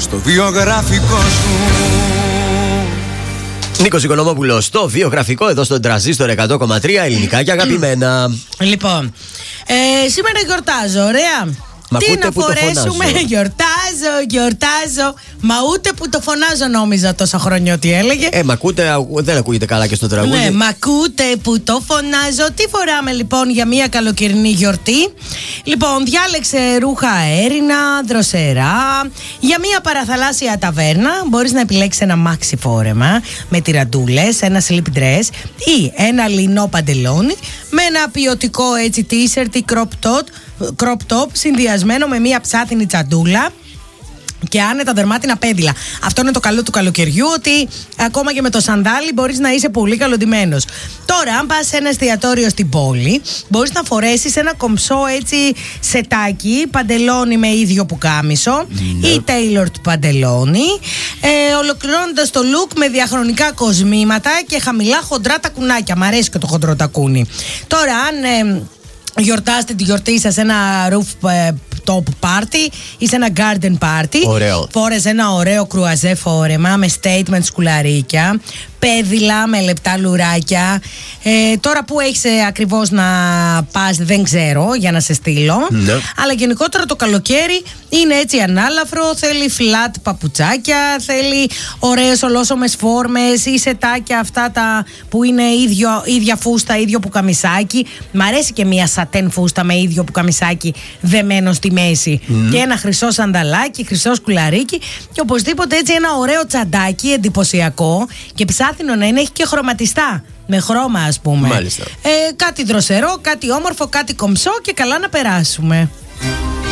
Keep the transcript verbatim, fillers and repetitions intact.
στο βιογραφικό σου. Νίκος Οικονομόπουλος, το βιογραφικό εδώ στον Τρανζίστορ εκατό κόμμα τρία, ελληνικά και αγαπημένα. Λοιπόν, ε, σήμερα γιορτάζω, ωραία. Μα τι να που φορέσουμε, γιορτάζω, γιορτάζω. Μα ούτε που το φωνάζω νόμιζα τόσα χρόνια ότι έλεγε. Ε, μα ακούτε, δεν ακούγεται καλά και στο τραγούδι. Ναι, μα ακούτε που το φωνάζω. Τι φοράμε λοιπόν για μια καλοκαιρινή γιορτή? Λοιπόν, διάλεξε ρούχα αέρινα, δροσερά. Για μια παραθαλάσσια ταβέρνα μπορείς να επιλέξεις ένα μάξι φόρεμα με τυραντούλες, ένα slip dress ή ένα λινό παντελόνι με ένα ποιοτικό έτσι t-shirt ή crop top, crop top συνδυασμένο με μια ψάθινη τσαντούλα και άνετα δερμάτινα πέδιλα. Αυτό είναι το καλό του καλοκαιριού, ότι ακόμα και με το σανδάλι μπορείς να είσαι πολύ καλοντημένος. Τώρα, αν πας σε ένα εστιατόριο στην πόλη, μπορείς να φορέσεις ένα κομψό έτσι σετάκι, παντελόνι με ίδιο πουκάμισο mm. ή tailored παντελόνι, ε, ολοκληρώνοντας το look με διαχρονικά κοσμήματα και χαμηλά χοντρά τακουνάκια. Μ' αρέσει και το χοντρό τακούνι. Τώρα, αν Ε, γιορτάστε τη γιορτή σας σε ένα roof top party ή σε ένα garden party. Ωραίο. Φόρεσε ένα ωραίο κρουαζέ φόρεμα με statement σκουλαρίκια, πέδιλα με λεπτά λουράκια. Ε, τώρα που έχεις ε, ακριβώς να πας δεν ξέρω, για να σε στείλω. Ναι. Αλλά γενικότερα το καλοκαίρι είναι έτσι ανάλαφρο. Θέλει flat παπουτσάκια, θέλει ωραίες ολόσωμες φόρμες ή σετάκια αυτά τα που είναι ίδιο, ίδια φούστα, ίδιο πουκαμισάκι. Μ' αρέσει και μια σατέν φούστα με ίδιο πουκαμισάκι δεμένο στη μέση. Mm. Και ένα χρυσό σανταλάκι, χρυσό σκουλαρίκι. Και οπωσδήποτε έτσι ένα ωραίο τσαντάκι εντυπωσιακό και ψάθινο να είναι, έχει και χρωματιστά. Με χρώμα, ας πούμε. Μάλιστα. Ε, κάτι δροσερό, κάτι όμορφο, κάτι κομψό και καλά να περάσουμε.